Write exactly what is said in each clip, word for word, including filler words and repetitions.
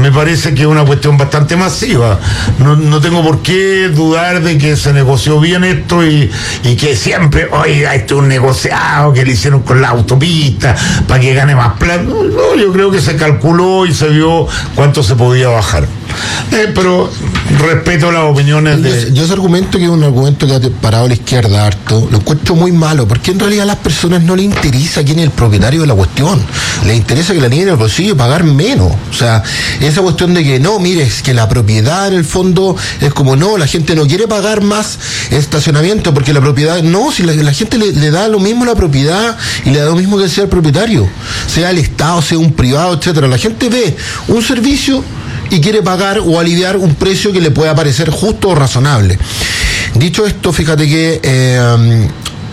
me parece que es una cuestión bastante masiva. No, no tengo por qué dudar de que se negoció bien esto y, y que siempre, oiga, esto es un negociado que le hicieron con la autopista para que gane más plata. No, no, yo creo que se calculó y se vio cuánto se podía bajar. Eh, pero respeto las opiniones de... Yo, yo ese argumento, que es un argumento que ha parado a la izquierda harto, lo encuentro muy malo, porque en realidad a las personas no les interesa quién es el propietario de la cuestión, les interesa que la niña en el bolsillo y pagar menos. O sea, esa cuestión de que no, mire, es que la propiedad en el fondo es como, no, la gente no quiere pagar más estacionamiento porque la propiedad, no, si la, la gente le, le da lo mismo la propiedad y le da lo mismo que sea el propietario, sea el Estado, sea un privado, etcétera. La gente ve un servicio y quiere pagar o aliviar un precio que le pueda parecer justo o razonable. Dicho esto, fíjate que eh,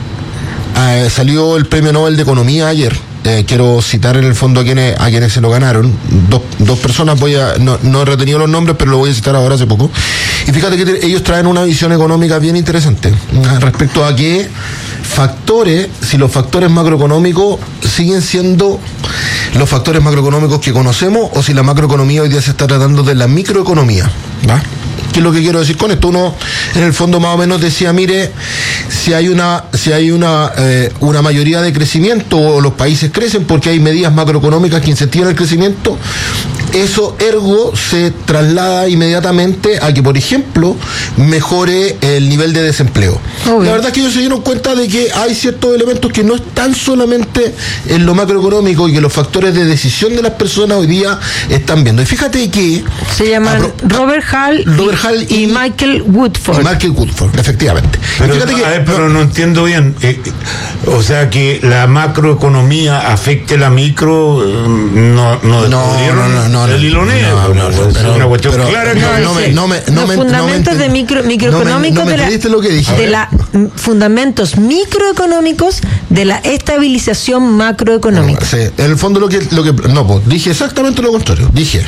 eh, salió el Premio Nobel de Economía ayer. Eh, quiero citar en el fondo a quienes, a quienes se lo ganaron. Dos, dos personas, voy a, no, no he retenido los nombres, pero lo voy a citar ahora hace poco. Y fíjate que te, ellos traen una visión económica bien interesante respecto a qué factores, si los factores macroeconómicos siguen siendo los factores macroeconómicos que conocemos o si la macroeconomía hoy día se está tratando de la microeconomía, ¿va? ¿Qué es lo que quiero decir con esto? Uno, en el fondo, más o menos decía, mire, si hay una, si hay una, eh, una mayoría de crecimiento, o los países crecen porque hay medidas macroeconómicas que incentivan el crecimiento, eso ergo se traslada inmediatamente a que, por ejemplo, mejore el nivel de desempleo. Obvio. La verdad es que ellos se dieron cuenta de que hay ciertos elementos que no están solamente en lo macroeconómico y que los factores de decisión de las personas hoy día están viendo. Y fíjate que... Se llaman pro, Robert Hall, Robert Hall y, y Michael Woodford. Y Michael Woodford, efectivamente. Pero, fíjate que, a ver, pero no entiendo bien. Eh, o sea, que la macroeconomía afecte la micro, no, no, no, no, no, no. El hilo negro, no, no, no, es una cuestión pero, clara. No, no, me, no, me, no los me, fundamentos no me de micro, microeconómicos no me, no me de la, lo que dije. de la fundamentos microeconómicos de la estabilización macroeconómica. Sí, en el fondo lo que, lo que no, pues, dije exactamente lo contrario. Dije,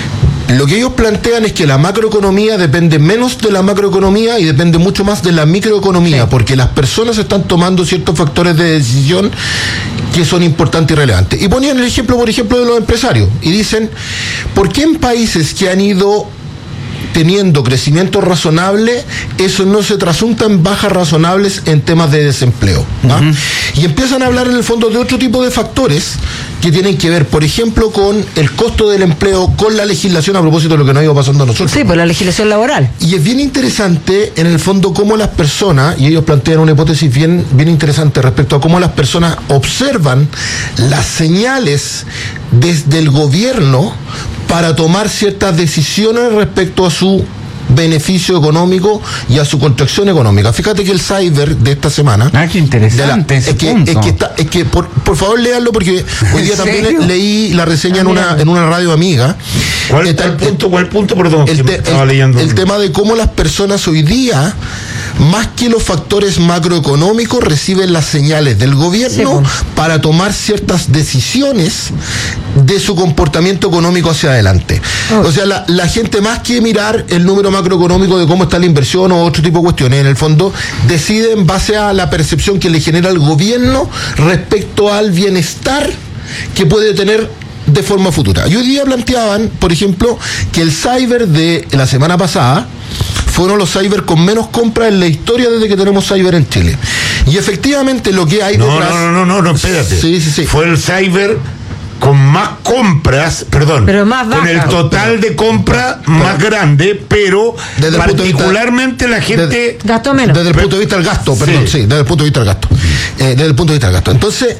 lo que ellos plantean es que la macroeconomía depende menos de la macroeconomía y depende mucho más de la microeconomía, sí, porque las personas están tomando ciertos factores de decisión que son importantes y relevantes. Y ponían el ejemplo, por ejemplo, de los empresarios. Y dicen, ¿por qué en países que han ido teniendo crecimiento razonable, eso no se trasunta en bajas razonables en temas de desempleo? ¿Ah? Uh-huh. Y empiezan a hablar en el fondo de otro tipo de factores que tienen que ver, por ejemplo, con el costo del empleo, con la legislación, a propósito de lo que nos iba pasando a nosotros. Sí, pues la legislación laboral. Y es bien interesante, en el fondo, cómo las personas, y ellos plantean una hipótesis bien, bien interesante respecto a cómo las personas observan las señales desde el gobierno para tomar ciertas decisiones respecto a su beneficio económico y a su contracción económica. Fíjate que el Cyber de esta semana... Ah, qué interesante la, ese es, que, punto. es que, está, es que por, por favor léanlo, porque hoy día también le, leí la reseña ah, en una en una radio amiga. ¿Cuál está el punto? ¿Cuál punto? Perdón, el, te, estaba el, leyendo. El tema de cómo las personas hoy día, más que los factores macroeconómicos, reciben las señales del gobierno sí, para tomar ciertas decisiones de su comportamiento económico hacia adelante. Oh. O sea, la, la gente, más que mirar el número macroeconómico de cómo está la inversión o otro tipo de cuestiones, en el fondo decide en base a la percepción que le genera el gobierno respecto al bienestar que puede tener de forma futura. Y hoy día planteaban, por ejemplo, que el Cyber de la semana pasada fueron los cyber con menos compras en la historia desde que tenemos cyber en Chile. Y efectivamente lo que hay no, detrás... No, no, no, no, espérate. Sí, sí, sí. Fue el cyber con más compras, perdón, pero más baja, con el total de compra pero, más grande, pero particularmente vista, la gente... Desde, gastó menos. Desde el punto de vista del gasto, perdón, sí, sí desde el punto de vista del gasto. Eh, desde el punto de vista del gasto. Entonces,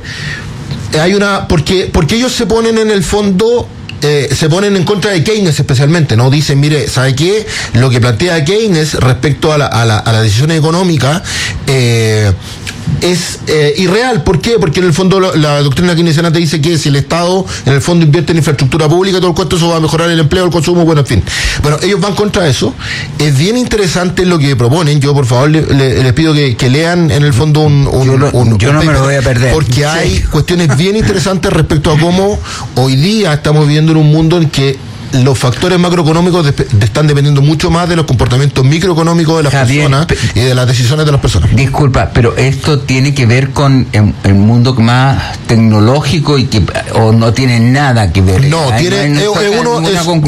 hay una... Porque, porque ellos se ponen en el fondo... Eh, se ponen en contra de Keynes especialmente, ¿no? Dicen, mire, ¿sabe qué? Lo que plantea Keynes respecto a la, a la, a la decisión económica eh, es eh, irreal. ¿Por qué? Porque en el fondo la, la doctrina keynesiana te dice que si el Estado en el fondo invierte en infraestructura pública, todo el cuento, eso va a mejorar el empleo, el consumo, bueno, en fin. Bueno, ellos van contra eso. Es bien interesante lo que proponen. Yo, por favor, le, le, les pido que, que lean en el fondo un... un yo lo, un, yo un no paper, me lo voy a perder. Porque hay sí. cuestiones bien interesantes respecto a cómo hoy día estamos viviendo en un mundo en que los factores macroeconómicos de, de están dependiendo mucho más de los comportamientos microeconómicos de las Javier, personas y de las decisiones de las personas. Disculpa, pero esto tiene que ver con el, el mundo más tecnológico y que o no tiene nada que ver. No, tiene, no, no es, es uno, es,